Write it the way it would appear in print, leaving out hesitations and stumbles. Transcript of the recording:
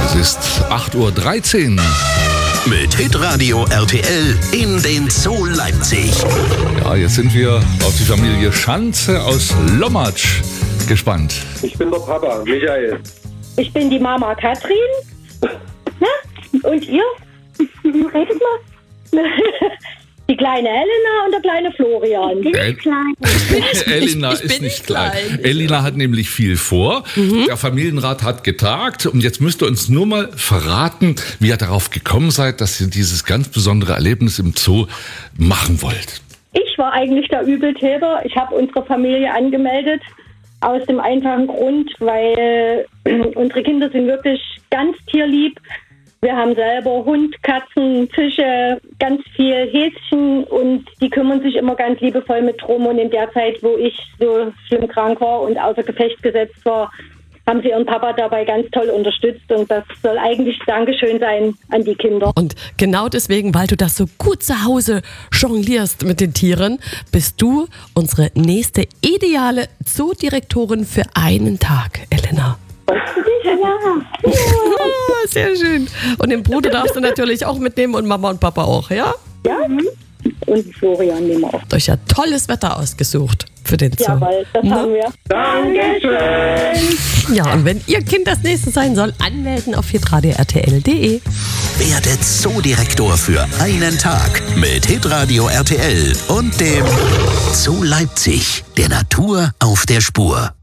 Es ist 8:13 Uhr. Mit Hitradio RTL in den Zoo Leipzig. Ja, jetzt sind wir auf die Familie Schanze aus Lommatsch gespannt. Ich bin der Papa, Michael. Ich bin die Mama Katrin. Na? Und ihr? Redet mal. Die kleine Elena und der kleine Florian. Elena ist nicht klein. Elena hat nämlich viel vor. Der Familienrat hat getagt und jetzt müsst ihr uns nur mal verraten, wie ihr darauf gekommen seid, dass ihr dieses ganz besondere Erlebnis im Zoo machen wollt. Ich war eigentlich der Übeltäter. Ich habe unsere Familie angemeldet. Aus dem einfachen Grund, weil unsere Kinder sind wirklich ganz tierlieb. Wir haben selber Hund, Katzen, Fische, ganz viel Häschen und die kümmern sich immer ganz liebevoll mit drum. Und in der Zeit, wo ich so schlimm krank war und außer Gefecht gesetzt war, haben sie ihren Papa dabei ganz toll unterstützt. Und das soll eigentlich Dankeschön sein an die Kinder. Und genau deswegen, weil du das so gut zu Hause jonglierst mit den Tieren, bist du unsere nächste ideale Zoodirektorin für einen Tag, Elena. Ja. Sehr schön. Und den Bruder darfst du natürlich auch mitnehmen und Mama und Papa auch, ja? Ja. Und Florian nehmen wir auch. Habt euch ja tolles Wetter ausgesucht für den Zoo. Jawohl, das haben wir. Dankeschön. Ja, und wenn Ihr Kind das nächste sein soll, anmelden auf hitradio RTL.de. Werde Zoodirektor für einen Tag mit Hitradio RTL und dem Zoo Leipzig, der Natur auf der Spur.